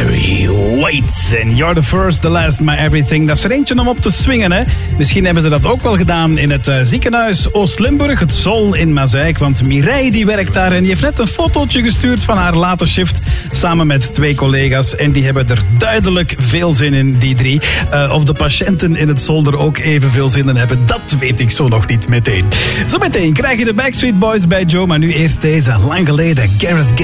Barry White. En You're the First, the Last, My Everything. Dat is er eentje om op te swingen, hè. Misschien hebben ze dat ook wel gedaan in het ziekenhuis Oost-Limburg, het Sol in Mazeik. Want Mireille die werkt daar en die heeft net een fotootje gestuurd van haar late shift samen met 2 collega's. En die hebben er duidelijk veel zin in, die 3. Of de patiënten in het Sol er ook even veel zin in hebben, dat weet ik zo nog niet meteen. Zometeen krijg je de Backstreet Boys bij Joe, maar nu eerst deze lang geleden Gareth